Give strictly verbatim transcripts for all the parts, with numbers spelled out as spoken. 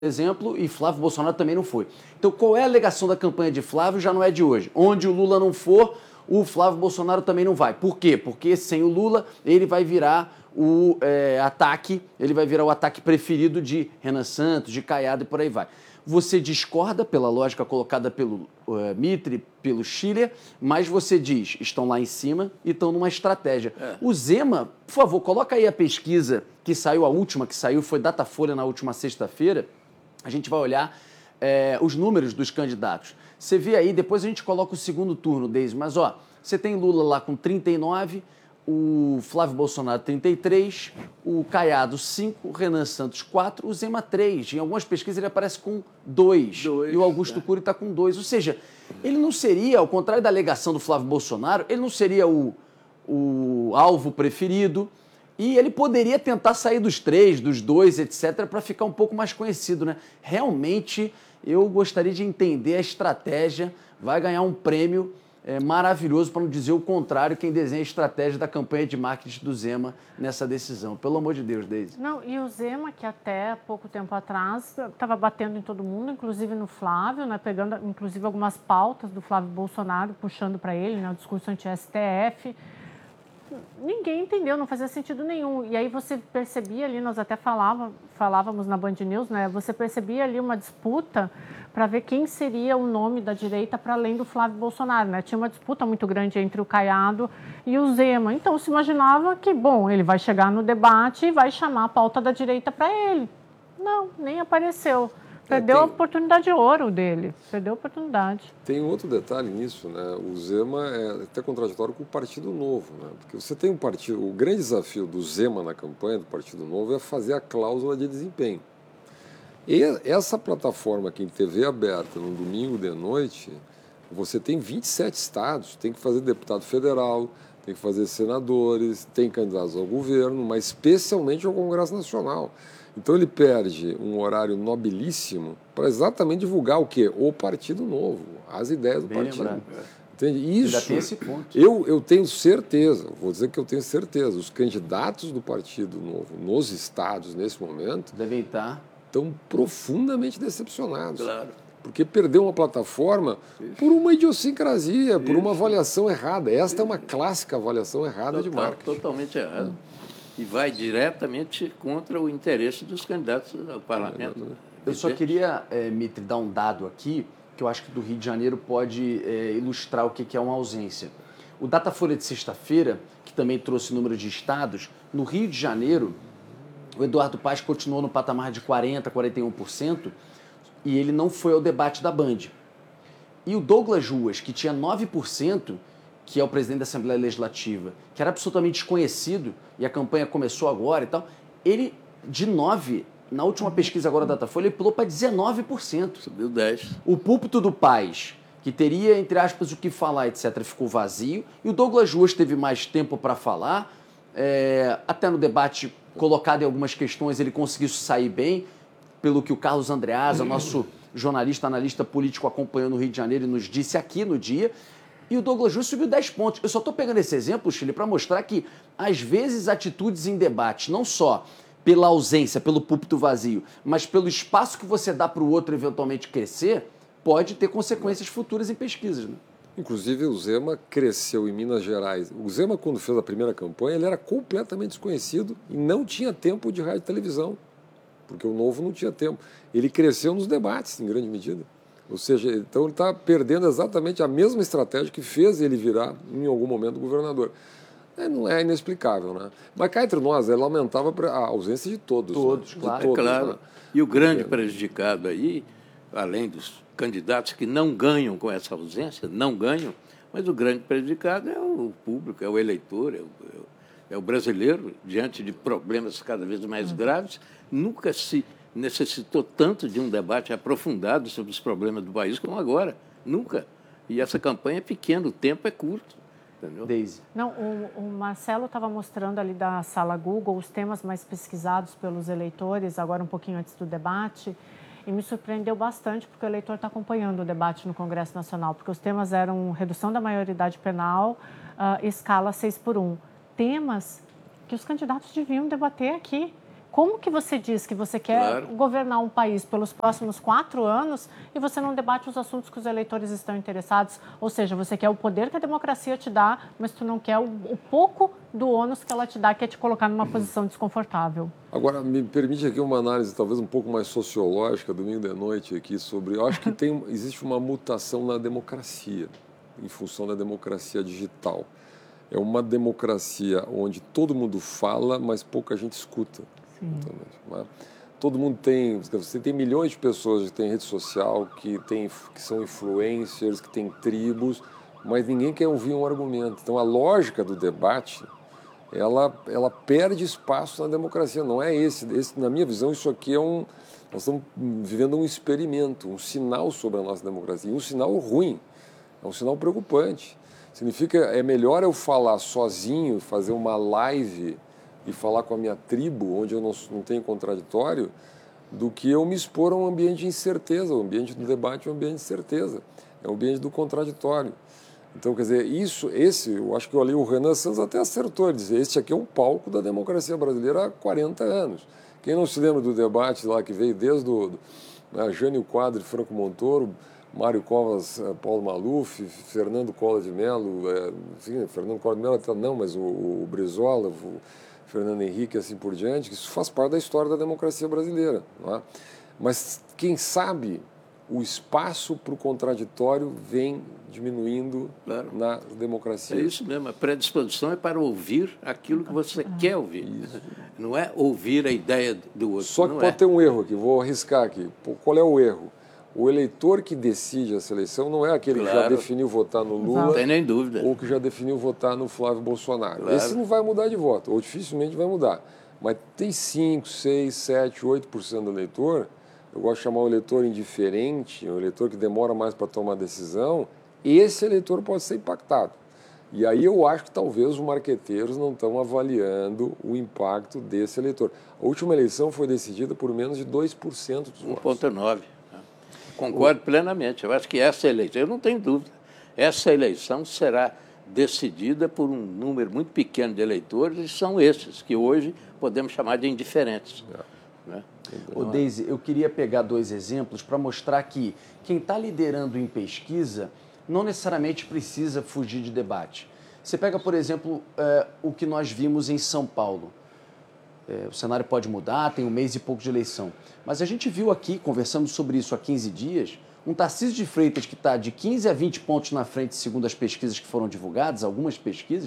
exemplo, e Flávio Bolsonaro também não foi. Então, qual é a alegação da campanha de Flávio já não é de hoje. Onde o Lula não for, o Flávio Bolsonaro também não vai. Por quê? Porque sem o Lula, ele vai virar o é, ataque, ele vai virar o ataque preferido de Renan Santos, de Caiado e por aí vai. Você discorda pela lógica colocada pelo uh, Mitre, pelo Schiller, mas você diz, estão lá em cima e estão numa estratégia. É. O Zema, por favor, coloca aí a pesquisa que saiu, a última que saiu, foi Datafolha na última sexta-feira. A gente vai olhar é, os números dos candidatos. Você vê aí, depois a gente coloca o segundo turno, Deise, mas ó, você tem Lula lá com trinta e nove, o Flávio Bolsonaro trinta e três, o Caiado cinco, o Renan Santos quatro, o Zema três. Em algumas pesquisas ele aparece com dois, e o Augusto é. Cury está com dois. Ou seja, ele não seria, ao contrário da alegação do Flávio Bolsonaro, ele não seria o, o alvo preferido. E ele poderia tentar sair dos três, dos dois, etcétera, para ficar um pouco mais conhecido, né? Realmente, eu gostaria de entender a estratégia. Vai ganhar um prêmio é, maravilhoso, para não dizer o contrário, quem desenha a estratégia da campanha de marketing do Zema nessa decisão. Pelo amor de Deus, Deise. Não, e o Zema, que até pouco tempo atrás estava batendo em todo mundo, inclusive no Flávio, né? Pegando, inclusive, algumas pautas do Flávio Bolsonaro, puxando para ele, né? O discurso anti-S T F. Ninguém entendeu, não fazia sentido nenhum. E aí você percebia ali, nós até falava, falávamos na Band News, né? Você percebia ali uma disputa para ver quem seria o nome da direita para além do Flávio Bolsonaro, né? Tinha uma disputa muito grande entre o Caiado e o Zema. Então se imaginava que, bom, ele vai chegar no debate e vai chamar a pauta da direita para ele. Não, nem apareceu. Perdeu é, tem... a oportunidade de ouro dele, perdeu a oportunidade. Tem outro detalhe nisso, né? O Zema é até contraditório com o Partido Novo, né? Porque você tem um partido, o grande desafio do Zema na campanha do Partido Novo é fazer a cláusula de desempenho. E essa plataforma aqui em T V aberta, no domingo de noite, você tem vinte e sete estados, tem que fazer deputado federal, tem que fazer senadores, tem candidatos ao governo, mas especialmente ao Congresso Nacional. Então ele perde um horário nobilíssimo para exatamente divulgar o quê? O Partido Novo, as ideias do Bem partido. Lembrado. Entende? Isso, ainda tem esse ponto. Eu, eu tenho certeza, vou dizer que eu tenho certeza, os candidatos do Partido Novo nos estados, nesse momento, devem estar estão profundamente decepcionados. Claro. Porque perdeu uma plataforma Isso. por uma idiosincrasia, por Isso. uma avaliação errada. Esta Isso. é uma clássica avaliação errada Total, de marketing. Totalmente errada. E vai diretamente contra o interesse dos candidatos ao parlamento. Eu só queria, é, Mitre, dar um dado aqui, que eu acho que do Rio de Janeiro pode é, ilustrar o que é uma ausência. O Datafolha de sexta-feira, que também trouxe número de estados, no Rio de Janeiro, o Eduardo Paes continuou no patamar de quarenta por cento, quarenta e um por cento, e ele não foi ao debate da Band. E o Douglas Ruas, que tinha nove por cento, que é o presidente da Assembleia Legislativa, que era absolutamente desconhecido, e a campanha começou agora e tal, ele, de nove, na última pesquisa agora da Datafolha, ele pulou para dezenove por cento. Subiu dez. O púlpito do Paes, que teria, entre aspas, o que falar, etcétera, ficou vazio, e o Douglas Ruas teve mais tempo para falar, é, até no debate colocado em algumas questões ele conseguiu sair bem, pelo que o Carlos Andreasa, nosso jornalista, analista político, acompanhou no Rio de Janeiro e nos disse aqui no dia. E o Douglas Ruas subiu dez pontos. Eu só estou pegando esse exemplo, Chile, para mostrar que, às vezes, atitudes em debate, não só pela ausência, pelo púlpito vazio, mas pelo espaço que você dá para o outro eventualmente crescer, pode ter consequências futuras em pesquisas, né? Inclusive, o Zema cresceu em Minas Gerais. O Zema, quando fez a primeira campanha, ele era completamente desconhecido e não tinha tempo de rádio e televisão, porque o Novo não tinha tempo. Ele cresceu nos debates, em grande medida. Ou seja, então ele está perdendo exatamente a mesma estratégia que fez ele virar, em algum momento, governador. É, não é inexplicável, né? Mas cá entre nós, ela aumentava a ausência de todos. Todos, né? claro. De todos, é claro. Né? E o grande prejudicado aí, além dos candidatos que não ganham com essa ausência, não ganham, mas o grande prejudicado é o público, é o eleitor, é o, é o brasileiro, diante de problemas cada vez mais graves, nunca se necessitou tanto de um debate aprofundado sobre os problemas do país como agora. Nunca. E essa campanha é pequena, o tempo é curto. Entendeu? Deise. Não, o, o Marcelo estava mostrando ali da sala Google os temas mais pesquisados pelos eleitores, agora um pouquinho antes do debate, e me surpreendeu bastante, porque o eleitor está acompanhando o debate no Congresso Nacional, porque os temas eram redução da maioridade penal, uh, escala seis por um. Temas que os candidatos deviam debater aqui. Como que você diz que você quer Claro. governar um país pelos próximos quatro anos e você não debate os assuntos que os eleitores estão interessados? Ou seja, você quer o poder que a democracia te dá, mas tu não quer o, o pouco do ônus que ela te dá, que é te colocar numa posição desconfortável. Agora, me permite aqui uma análise talvez um pouco mais sociológica, domingo de noite, aqui sobre... Eu acho que tem, existe uma mutação na democracia, em função da democracia digital. É uma democracia onde todo mundo fala, mas pouca gente escuta. Então, todo mundo tem... Você tem milhões de pessoas que têm rede social, que, tem, que são influencers, que têm tribos, mas ninguém quer ouvir um argumento. Então, a lógica do debate... Ela, ela perde espaço na democracia. Não é esse, esse. Na minha visão, isso aqui é um... Nós estamos vivendo um experimento, um sinal sobre a nossa democracia. E um sinal ruim, é um sinal preocupante. Significa, é melhor eu falar sozinho, fazer uma live e falar com a minha tribo, onde eu não, não tenho contraditório, do que eu me expor a um ambiente de incerteza. O ambiente do debate é um ambiente de certeza, é um ambiente do contraditório. Então, quer dizer, isso, esse, eu acho que eu ali o Renan Santos até acertou, ele disse, este aqui é um palco da democracia brasileira há quarenta anos. Quem não se lembra do debate lá que veio desde o né, Jânio Quadro, Franco Montoro, Mário Covas, Paulo Maluf, Fernando Collor de Mello, é, enfim, Fernando Collor de Mello até não, mas o, o Brizola, o Fernando Henrique, assim por diante, que isso faz parte da história da democracia brasileira. Não é? Mas quem sabe o espaço para o contraditório vem diminuindo Claro. na democracia. É isso mesmo, a predisposição é para ouvir aquilo que você quer ouvir. Isso. Não é ouvir a ideia do outro. Só que não pode é. ter um erro aqui, vou arriscar aqui. Qual é o erro? O eleitor que decide a seleção não é aquele Claro. que já definiu votar no Lula Não tem nem dúvida. ou que já definiu votar no Flávio Bolsonaro. Claro. Esse não vai mudar de voto, ou dificilmente vai mudar. Mas tem cinco, seis, sete, oito por cento do eleitor, eu gosto de chamar o eleitor indiferente, o eleitor que demora mais para tomar decisão, esse eleitor pode ser impactado. E aí eu acho que talvez os marqueteiros não estão avaliando o impacto desse eleitor. A última eleição foi decidida por menos de dois por cento dos um votos. vírgula nove. Concordo plenamente. Eu acho que essa eleição, eu não tenho dúvida, essa eleição será decidida por um número muito pequeno de eleitores, e são esses que hoje podemos chamar de indiferentes. É. Né? Ô, Deise, eu queria pegar dois exemplos para mostrar que quem está liderando em pesquisa não necessariamente precisa fugir de debate. Você pega, por exemplo, é, o que nós vimos em São Paulo. É, o cenário pode mudar, tem um mês e pouco de eleição. Mas a gente viu aqui, conversando sobre isso há quinze dias, um Tarcísio de Freitas que está de quinze a vinte pontos na frente, segundo as pesquisas que foram divulgadas, algumas pesquisas,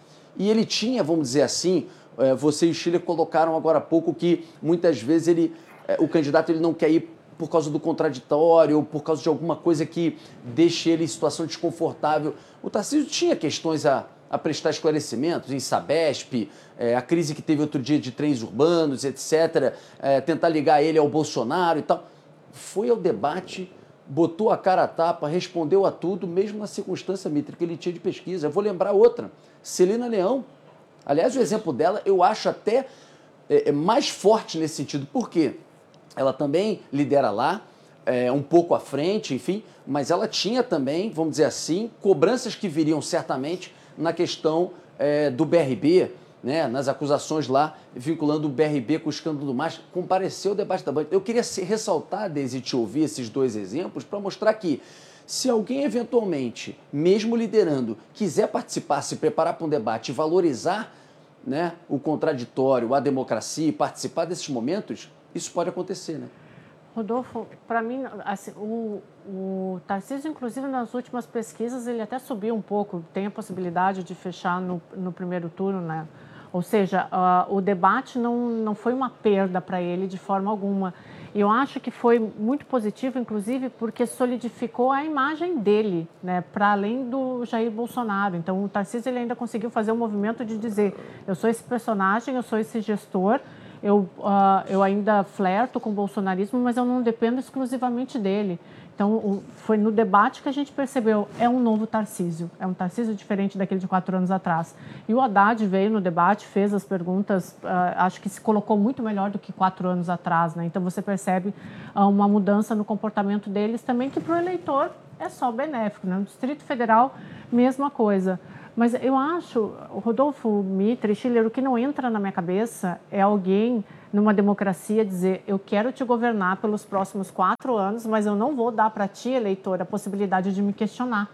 e ele tinha, vamos dizer assim, é, você e o Chile colocaram agora há pouco que muitas vezes ele, é, o candidato ele não quer ir por causa do contraditório ou por causa de alguma coisa que deixe ele em situação desconfortável. O Tarcísio tinha questões a, a prestar esclarecimentos em Sabesp, é, a crise que teve outro dia de trens urbanos, etcétera, é, tentar ligar ele ao Bolsonaro e tal. Foi ao debate, botou a cara a tapa, respondeu a tudo, mesmo na circunstância, Mitre, que ele tinha de pesquisa. Eu vou lembrar outra, Celina Leão. Aliás, o exemplo dela eu acho até é, é mais forte nesse sentido. Por quê? Ela também lidera lá, é, um pouco à frente, enfim, mas ela tinha também, vamos dizer assim, cobranças que viriam certamente na questão é, do B R B, né, nas acusações lá, vinculando o B R B com o escândalo do MAS, compareceu ao debate da Band. Eu queria ressaltar, Deise, te ouvir esses dois exemplos para mostrar que se alguém eventualmente, mesmo liderando, quiser participar, se preparar para um debate e valorizar, né, o contraditório, a democracia e participar desses momentos, isso pode acontecer, né? Rodolfo, para mim, assim, o, o Tarcísio, inclusive, nas últimas pesquisas, ele até subiu um pouco, tem a possibilidade de fechar no, no primeiro turno, né? Ou seja, uh, o debate não, não foi uma perda para ele de forma alguma. E eu acho que foi muito positivo, inclusive, porque solidificou a imagem dele, né, para além do Jair Bolsonaro. Então, o Tarcísio ele ainda conseguiu fazer um movimento de dizer, eu sou esse personagem, eu sou esse gestor, eu, uh, eu ainda flerto com o bolsonarismo, mas eu não dependo exclusivamente dele. Então, o, foi no debate que a gente percebeu, é um novo Tarcísio, é um Tarcísio diferente daquele de quatro anos atrás. E o Haddad veio no debate, fez as perguntas, uh, acho que se colocou muito melhor do que quatro anos atrás, né? Então, você percebe uh, uma mudança no comportamento deles também, que para o eleitor é só benéfico, né? No Distrito Federal, mesma coisa. Mas eu acho, Rodolfo, Mitre, Schiller, o que não entra na minha cabeça é alguém numa democracia dizer eu quero te governar pelos próximos quatro anos, mas eu não vou dar para ti, eleitor, a possibilidade de me questionar.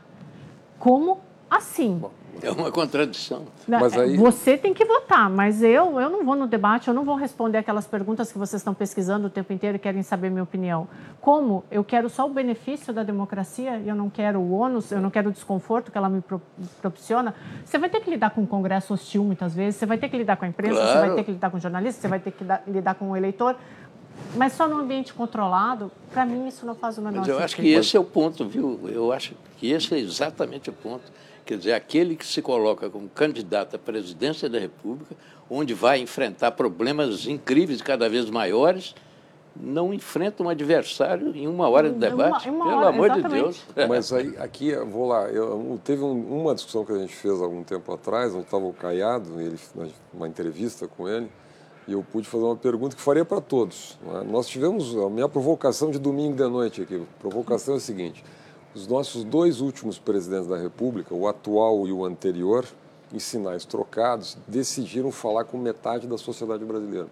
Como assim? Bom, é uma contradição. Mas aí... Você tem que votar, mas eu, eu não vou no debate, eu não vou responder aquelas perguntas que vocês estão pesquisando o tempo inteiro e querem saber minha opinião. Como? Eu quero só o benefício da democracia e eu não quero o ônus, eu não quero o desconforto que ela me proporciona. Você vai ter que lidar com um congresso hostil muitas vezes, você vai ter que lidar com a imprensa, claro. Você vai ter que lidar com jornalistas, você vai ter que lidar com o eleitor. Mas só num ambiente controlado, para mim isso não faz o menor Mas sentido. eu acho que esse é o ponto, viu? Eu acho que esse é exatamente o ponto. Quer dizer, aquele que se coloca como candidato à presidência da República, onde vai enfrentar problemas incríveis, cada vez maiores, não enfrenta um adversário em uma hora de debate. Uma, uma Pelo hora, amor exatamente. de Deus. Mas aí, aqui, eu vou lá, eu, teve um, uma discussão que a gente fez há algum tempo atrás, onde estava o Caiado, ele, uma entrevista com ele, e eu pude fazer uma pergunta que faria para todos. Né? Nós tivemos a minha provocação de domingo de noite aqui. A provocação é a seguinte: os nossos dois últimos presidentes da República, o atual e o anterior, em sinais trocados, decidiram falar com metade da sociedade brasileira.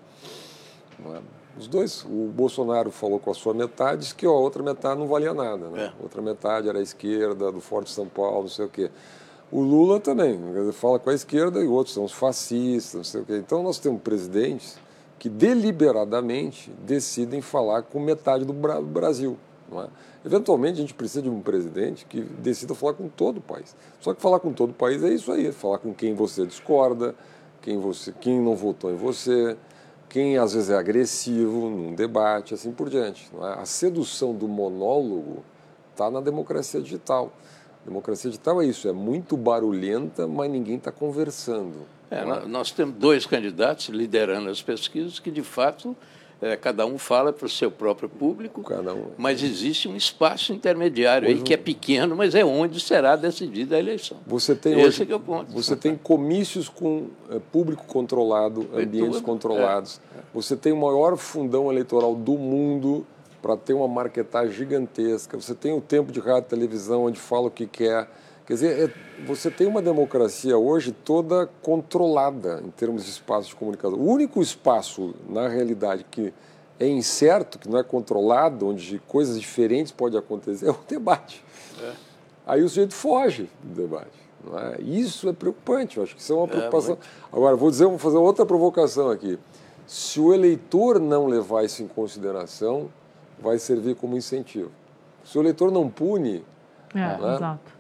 Não é? Os dois, o Bolsonaro falou com a sua metade, disse que ó, a outra metade não valia nada. Né? É. Outra metade era a esquerda, do Forte São Paulo, não sei o quê. O Lula também, fala com a esquerda e outros são os fascistas, não sei o quê. Então nós temos presidentes que deliberadamente decidem falar com metade do Brasil. Não é? Eventualmente a gente precisa de um presidente que decida falar com todo o país. Só que falar com todo o país é isso aí, é falar com quem você discorda, quem, você, quem não votou em você, quem às vezes é agressivo num debate, assim por diante. Não é? A sedução do monólogo está na democracia digital. Democracia digital é isso, é muito barulhenta, mas ninguém está conversando. É, nós temos dois candidatos liderando as pesquisas que, de fato, é, cada um fala para o seu próprio público, cada um. Mas existe um espaço intermediário aí, que é pequeno, mas é onde será decidida a eleição. Você tem Esse hoje, que é o ponto. Você tem comícios com é, público controlado, ambientes tudo. controlados. É. Você tem o maior fundão eleitoral do mundo para ter uma marketagem gigantesca. Você tem o tempo de rádio e televisão onde fala o que quer. Quer dizer, é, você tem uma democracia hoje toda controlada em termos de espaço de comunicação. O único espaço, na realidade, que é incerto, que não é controlado, onde coisas diferentes podem acontecer, é o debate. É. Aí o sujeito foge do debate. Não é? Isso é preocupante, eu acho que isso é uma preocupação. É, Agora, vou dizer, vou fazer outra provocação aqui. Se o eleitor não levar isso em consideração, vai servir como incentivo. Se o eleitor não pune... É, né? Exato.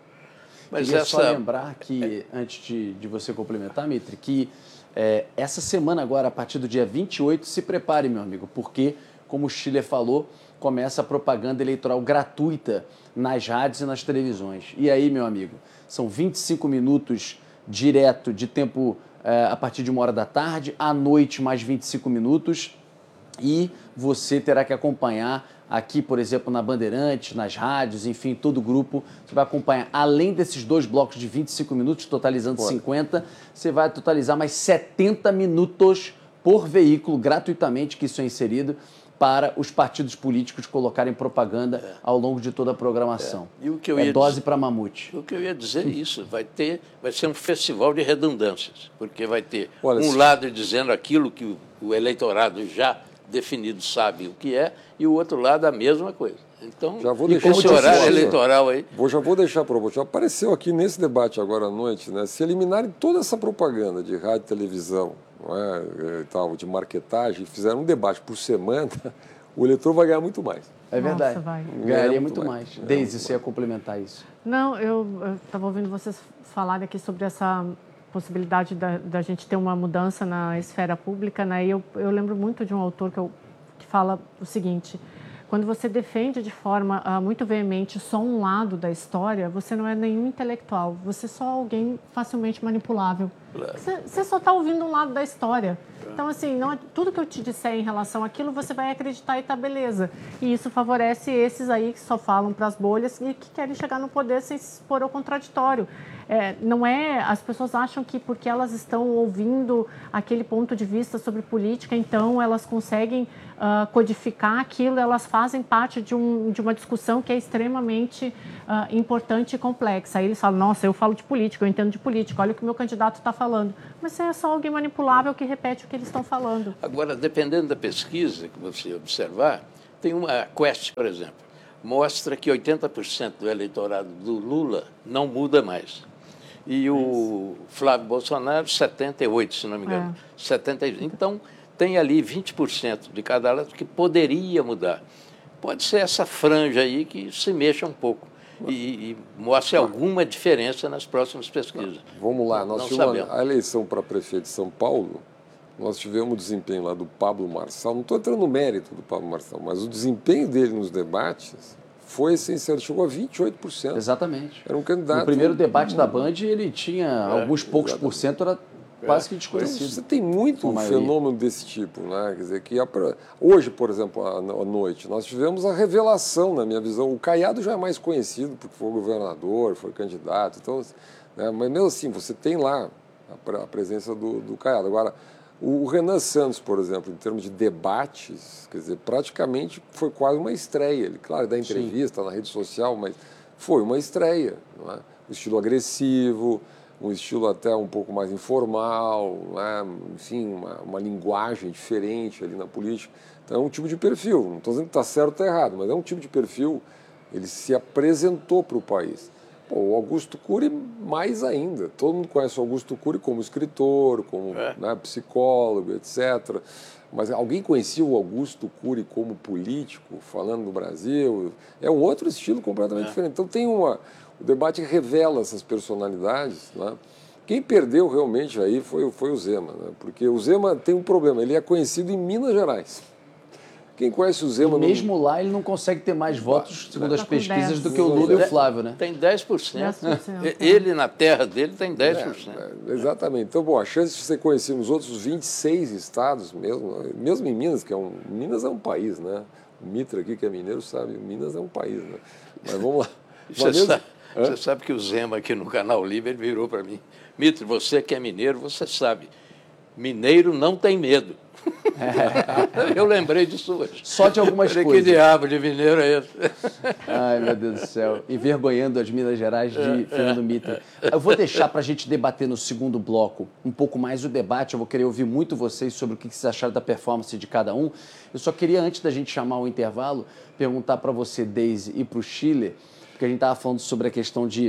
Mas Queria essa... só lembrar que, antes de, de você complementar, Mitre, que é, essa semana agora, a partir do dia vinte e oito, se prepare, meu amigo, porque, como o Schiller falou, começa a propaganda eleitoral gratuita nas rádios e nas televisões. E aí, meu amigo, são vinte e cinco minutos direto de tempo é, a partir de uma hora da tarde, à noite mais vinte e cinco minutos, e você terá que acompanhar aqui, por exemplo, na Bandeirantes, nas rádios, enfim, todo o grupo. Você vai acompanhar, além desses dois blocos de vinte e cinco minutos, totalizando Pô. cinquenta, você vai totalizar mais setenta minutos por veículo, gratuitamente, que isso é inserido, para os partidos políticos colocarem propaganda é. ao longo de toda a programação. É, e o que eu é ia dose dizer, para mamute. O que eu ia dizer é isso, vai, ter, vai ser um festival de redundâncias, porque vai ter Olha, um se... lado dizendo aquilo que o, o eleitorado já definido sabe o que é, e o outro lado a mesma coisa. Então, já vou deixar esse horário assim, eleitoral aí... Vou, já vou deixar para você. Apareceu aqui nesse debate agora à noite, né? Se eliminarem toda essa propaganda de rádio e televisão, não é, e tal, de marketagem, fizeram um debate por semana, o eleitor vai ganhar muito mais. É verdade. Nossa, vai. Ganharia muito, muito mais. mais. Deise, você ia complementar isso. Não, eu estava ouvindo vocês falarem aqui sobre essa possibilidade da, da gente ter uma mudança na esfera pública, né? E eu, eu lembro muito de um autor que, eu, que fala o seguinte: quando você defende de forma uh, muito veemente só um lado da história, você não é nenhum intelectual, você é só alguém facilmente manipulável. Claro. Você, você só está ouvindo um lado da história. Então, assim, não é, tudo que eu te disser em relação àquilo, você vai acreditar e tá beleza. E isso favorece esses aí que só falam para as bolhas e que querem chegar no poder sem se expor ao contraditório. É, não é, as pessoas acham que porque elas estão ouvindo aquele ponto de vista sobre política, então elas conseguem uh, codificar aquilo, elas fazem parte de, um, de uma discussão que é extremamente uh, importante e complexa. Aí eles falam, nossa, eu falo de política, eu entendo de política, olha o que o meu candidato está falando. Mas você é só alguém manipulável que repete o que eles estão falando. Agora, dependendo da pesquisa que você observar, tem uma Quest, por exemplo, mostra que oitenta por cento do eleitorado do Lula não muda mais. E o Flávio Bolsonaro, setenta e oito por cento, se não me engano. É. setenta por cento. Então, tem ali vinte por cento de cada lado que poderia mudar. Pode ser essa franja aí que se mexa um pouco e, e mostre alguma diferença nas próximas pesquisas. Vamos lá, nós não tivemos sabemos. A eleição para prefeito de São Paulo, nós tivemos o desempenho lá do Pablo Marçal, não estou entrando no mérito do Pablo Marçal, mas o desempenho dele nos debates foi essencial, chegou a vinte e oito por cento. Exatamente. Era um candidato... No primeiro debate da Band, ele tinha é, alguns poucos exatamente. por cento, era quase que desconhecido. Você tem muito um fenômeno desse tipo, né? Quer dizer, que hoje, por exemplo, à noite, nós tivemos a revelação, na minha visão. O Caiado já é mais conhecido porque foi governador, foi candidato, então, né? Mas mesmo assim, você tem lá a presença do, do Caiado. Agora, o Renan Santos, por exemplo, em termos de debates, quer dizer, praticamente foi quase uma estreia. Ele, claro, dá entrevista Sim. na rede social, mas foi uma estreia, não é? O estilo agressivo, um estilo até um pouco mais informal, né? Enfim, uma, uma linguagem diferente ali na política. Então é um tipo de perfil, não estou dizendo que está certo ou está errado, mas é um tipo de perfil, ele se apresentou para o país. Pô, o Augusto Cury, mais ainda. Todo mundo conhece o Augusto Cury como escritor, como é. né, psicólogo, etcétera. Mas alguém conhecia o Augusto Cury como político, falando no Brasil? É um outro estilo completamente é. diferente. Então tem uma... O debate revela essas personalidades, né? Quem perdeu realmente aí foi, foi o Zema, né? Porque o Zema tem um problema, ele é conhecido em Minas Gerais. Quem conhece o Zema... E mesmo não... lá ele não consegue ter mais votos, segundo as pesquisas, do que o Lula e o Flávio, né? Tem dez por cento. dez por cento. Ele, na terra dele, tem dez por cento. É, é, exatamente. Então, bom, a chance de ser conhecido nos outros vinte e seis estados, mesmo, mesmo em Minas, que é um... Minas é um país, né? O Mitra aqui, que é mineiro, sabe, Minas é um país, né? Mas vamos lá. Você, mesmo... sabe, você sabe que o Zema aqui no Canal Livre, ele virou para mim. Mitra, você que é mineiro, você sabe. Mineiro não tem medo. É. Eu lembrei disso hoje. Só de algumas Falei, coisas. Que diabo de mineiro é esse? Ai, meu Deus do céu. Envergonhando as Minas Gerais de é, Fernando é. Mitra. Eu vou deixar para a gente debater no segundo bloco um pouco mais o debate. Eu vou querer ouvir muito vocês sobre o que vocês acharam da performance de cada um. Eu só queria, antes da gente chamar o intervalo, perguntar para você, Deise, e para o Chile, porque a gente estava falando sobre a questão de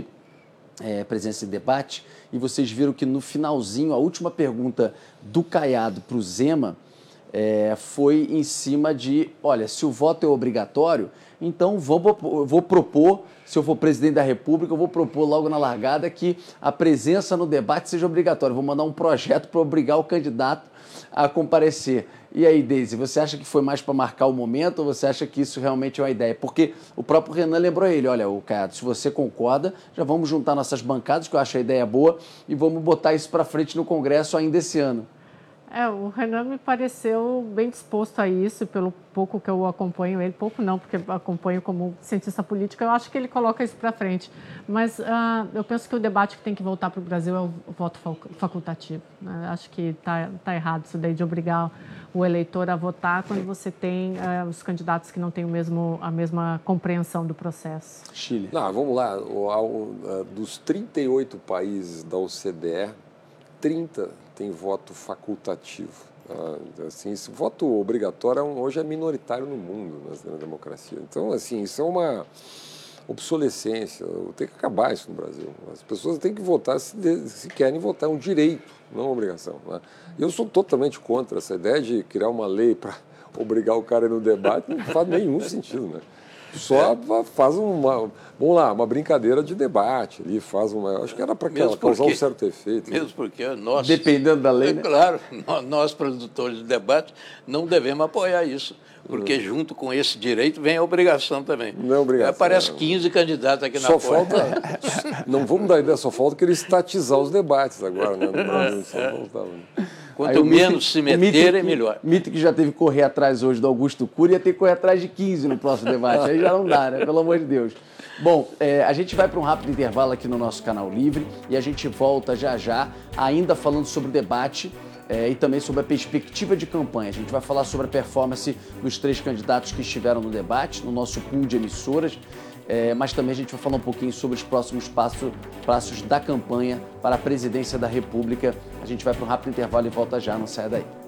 é, presença em debate, e vocês viram que no finalzinho, a última pergunta do Caiado para o Zema é, foi em cima de, olha, se o voto é obrigatório, então vou, vou propor, se eu for presidente da República, eu vou propor logo na largada que a presença no debate seja obrigatória. Vou mandar um projeto para obrigar o candidato a comparecer. E aí, Deise, você acha que foi mais para marcar o momento ou você acha que isso realmente é uma ideia? Porque o próprio Renan lembrou ele, olha, o Caiado, se você concorda, já vamos juntar nossas bancadas, que eu acho a ideia boa, e vamos botar isso para frente no Congresso ainda esse ano. É, o Renan me pareceu bem disposto a isso, pelo pouco que eu acompanho ele, pouco não, porque eu acompanho como cientista político, eu acho que ele coloca isso para frente. Mas uh, eu penso que o debate que tem que voltar para o Brasil é o voto facultativo. Né? Acho que está tá errado isso daí de obrigar o eleitor a votar quando você tem uh, os candidatos que não têm o mesmo, a mesma compreensão do processo. Chile. Não, vamos lá, o, o, dos trinta e oito países da O C D E, trinta tem voto facultativo. Assim, esse voto obrigatório hoje é minoritário no mundo, na democracia. Então, assim, isso é uma obsolescência. Tem que acabar isso no Brasil. As pessoas têm que votar se, de, se querem votar, é um direito, não uma obrigação. Né? Eu sou totalmente contra essa ideia de criar uma lei para obrigar o cara no debate, não faz nenhum sentido, né? Só é. faz uma, vamos lá, uma brincadeira de debate ali, faz uma, acho que era para causar um certo efeito. Mesmo né? porque nós... Dependendo da lei, é, né? Claro, nós, produtores de debate, não devemos apoiar isso, porque junto com esse direito vem a obrigação também. Não é obrigação. Aparece quinze candidatos aqui na só porta. Falta, não vamos dar ideia, só falta querer estatizar os debates agora, né? No Brasil, só faltava. Quanto menos se meter, é melhor. O Mito que já teve que correr atrás hoje do Augusto Cury ia ter que correr atrás de quinze no próximo debate. Aí já não dá, né? Pelo amor de Deus. Bom, é, a gente vai para um rápido intervalo aqui no nosso canal Livre e a gente volta já já, ainda falando sobre o debate é, e também sobre a perspectiva de campanha. A gente vai falar sobre a performance dos três candidatos que estiveram no debate, no nosso pool de emissoras, é, mas também a gente vai falar um pouquinho sobre os próximos passos, passos da campanha para a presidência da República. A gente vai para um rápido intervalo e volta já, não saia daí.